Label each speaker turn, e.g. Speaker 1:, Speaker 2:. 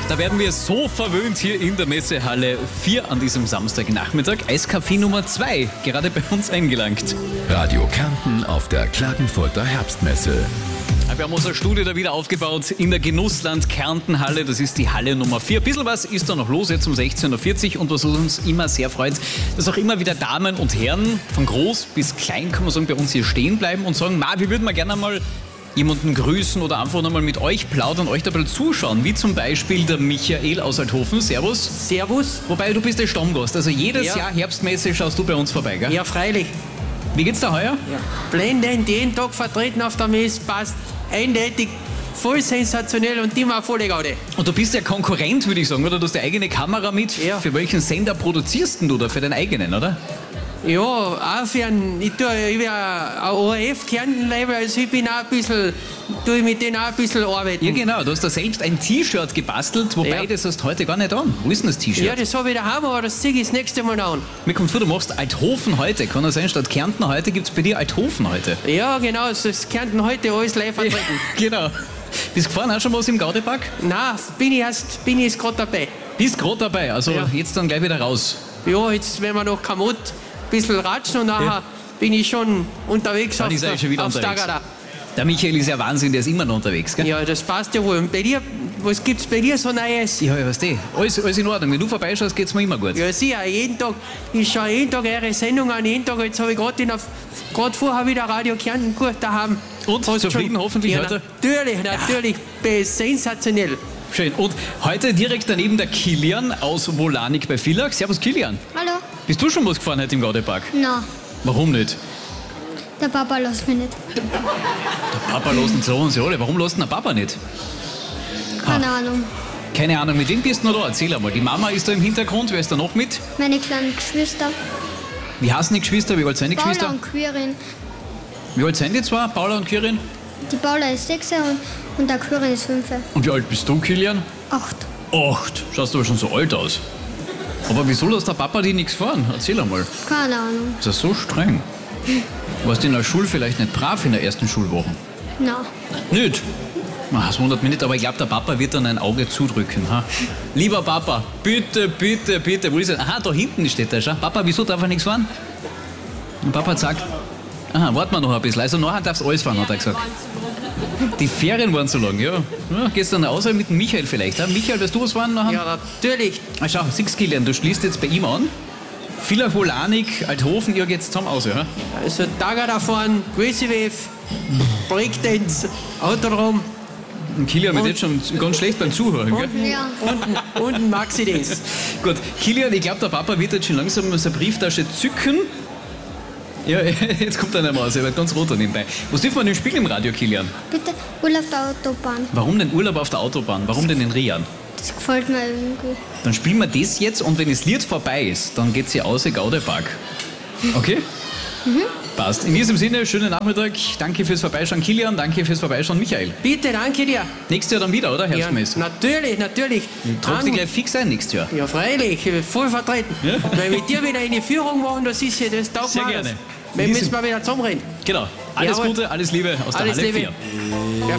Speaker 1: Da werden wir so verwöhnt hier in der Messehalle 4 an diesem Samstagnachmittag. Eiskaffee Nummer 2, gerade bei uns eingelangt.
Speaker 2: Radio Kärnten auf der Klagenfurter Herbstmesse.
Speaker 1: Wir haben unser Studio da wieder aufgebaut in der Genussland Kärntenhalle. Das ist die Halle Nummer 4. Ein bisschen was ist da noch los jetzt um 16.40 Uhr. Und was uns immer sehr freut, dass auch immer wieder Damen und Herren, von groß bis klein, kann man sagen, bei uns hier stehen bleiben und sagen, wir würden mal gerne mal jemanden grüßen oder einfach nochmal mit euch plaudern, euch da ein bisschen zuschauen. Wie zum Beispiel der Michael aus Althofen. Servus.
Speaker 3: Servus.
Speaker 1: Wobei, du bist der Stammgast. Also jedes Jahr Herbstmesse schaust du bei uns vorbei, gell?
Speaker 3: Ja, freilich.
Speaker 1: Wie geht's da heuer?
Speaker 3: Ja. Blendend, jeden Tag vertreten auf der Messe, passt eindeutig, voll sensationell und immer volle Gaude.
Speaker 1: Und du bist ja Konkurrent, würde ich sagen, oder? Du hast eine eigene Kamera mit.
Speaker 3: Ja.
Speaker 1: Für welchen Sender produzierst denn du da? Für deinen eigenen, oder?
Speaker 3: Ja, auch für einen, ich bin ein ORF Kärnten-Label, also ich bin auch ein bisschen, tue mit denen auch ein bisschen arbeiten.
Speaker 1: Ja, genau. Du hast da selbst ein T-Shirt gebastelt, wobei das hast du heute gar nicht an. Wo ist denn das T-Shirt?
Speaker 3: Ja, das habe ich daheim, aber das ziehe ich das nächste Mal an.
Speaker 1: Mir kommt vor, du machst Althofen heute. Kann das sein, statt Kärnten heute gibt es bei dir Althofen heute?
Speaker 3: Ja, genau, das Kärnten heute alles live vertreten.
Speaker 1: Genau. Bist du gefahren auch schon was im Gaudepark?
Speaker 3: Nein, bin ich jetzt gerade dabei.
Speaker 1: Bist gerade dabei, also jetzt dann gleich wieder raus.
Speaker 3: Ja, jetzt werden wir noch Kamut ein bisschen ratschen und nachher bin ich schon unterwegs
Speaker 1: Dann ist er schon wieder unterwegs.
Speaker 3: Tagada.
Speaker 1: Der Michael ist ja Wahnsinn, der ist immer noch unterwegs, gell?
Speaker 3: Ja, das passt ja wohl. Und bei dir, was gibt's bei dir so Neues?
Speaker 1: Ja, ich weiß nicht. Alles in Ordnung. Wenn du vorbeischaust, geht's mir immer gut.
Speaker 3: Ja, sicher, jeden Tag, ich schaue jeden Tag eure Sendung an, jeden Tag, jetzt habe ich gerade vorher wieder Radio Kärnten gut daheim.
Speaker 1: Und? Zufrieden hoffentlich
Speaker 3: ja,
Speaker 1: heute?
Speaker 3: Natürlich, sensationell.
Speaker 1: Schön. Und heute direkt daneben der Kilian aus Wolanik bei Villach. Servus Kilian.
Speaker 4: Hallo?
Speaker 1: Bist du schon was gefahren heute im Gaudepark?
Speaker 4: Na,
Speaker 1: Warum nicht?
Speaker 4: der Papa lässt mich nicht.
Speaker 1: Der Papa lässt uns uns ja alle. Warum lässt denn der Papa nicht?
Speaker 4: Keine Ahnung.
Speaker 1: Keine Ahnung, mit wem bist du noch da? Erzähl einmal. Die Mama ist da im Hintergrund. Wer ist da noch mit?
Speaker 4: Meine kleinen Geschwister,
Speaker 1: Wie heißen die Geschwister? Wie alt sind die
Speaker 4: Paula
Speaker 1: Geschwister?
Speaker 4: und Quirin.
Speaker 1: Wie alt sind die zwei? Paula und Quirin?
Speaker 4: Die Paula ist 6 und der Quirin ist 5.
Speaker 1: Und wie alt bist du, Kilian?
Speaker 4: 8.
Speaker 1: 8. Schaust aber schon so alt aus. Aber wieso lässt der Papa die nichts fahren? Erzähl einmal.
Speaker 4: Keine Ahnung.
Speaker 1: Ist das so streng? Warst du in der Schule vielleicht nicht brav in der ersten Schulwoche?
Speaker 4: Na,
Speaker 1: Nicht? Das wundert mich nicht, aber ich glaube, der Papa wird dann ein Auge zudrücken. Ha? Lieber Papa, bitte, bitte, bitte. Wo ist er? Aha, da hinten steht er schon. Papa, wieso darf er nichts fahren? Und Papa sagt, aha, warten wir noch ein bisschen. Also nachher darfst du alles fahren, hat er gesagt. Die Ferien waren so lang, ja. Gehst du dann raus mit dem Michael vielleicht? Ha? Michael, wirst du was fahren nachher?
Speaker 3: Ja, natürlich.
Speaker 1: Ah, schau, siehst Kilian, du schließt jetzt bei ihm an. Villach, Wolanik, Althofen, ihr geht zusammen aus, ja?
Speaker 3: Also Tagada fahren, Greasywave, Breakdance, Autodrom
Speaker 1: Und Kilian wird jetzt schon ganz schlecht beim Zuhören, gell?
Speaker 4: ja.
Speaker 3: und ein Maxi-Dance.
Speaker 1: Gut, Kilian, ich glaube, der Papa wird jetzt schon langsam seine Brieftasche zücken. Ja, jetzt kommt einer raus, er wird ganz rot nebenbei. Was dürfen wir denn spielen im Radio, Kilian?
Speaker 4: Bitte, Urlaub auf der Autobahn.
Speaker 1: Warum denn Urlaub auf der Autobahn? Warum denn in Rian?
Speaker 4: Das gefällt mir irgendwie.
Speaker 1: Dann spielen wir das jetzt und wenn das Lied vorbei ist, dann geht's hier aus Gaudepark. Okay? Passt. In diesem Sinne, schönen Nachmittag. Danke fürs Vorbeischauen, Kilian. Danke fürs Vorbeischauen, Michael.
Speaker 3: Bitte, danke dir.
Speaker 1: Nächstes Jahr dann wieder, oder?
Speaker 3: Ja,
Speaker 1: Herbstmesse.
Speaker 3: natürlich.
Speaker 1: Tragst dich gleich fix ein nächstes Jahr.
Speaker 3: Ja, freilich, voll vertreten.
Speaker 1: Ja.
Speaker 3: Weil mit dir wieder eine Führung machen, das ist ja das taugt
Speaker 1: Sehr
Speaker 3: mir
Speaker 1: gerne.
Speaker 3: alles. Wir müssen mal wieder zusammenreden.
Speaker 1: Genau. Alles
Speaker 3: Jawohl.
Speaker 1: Gute, alles Liebe aus der
Speaker 3: Alles
Speaker 1: Halle
Speaker 3: Liebe.
Speaker 1: 4.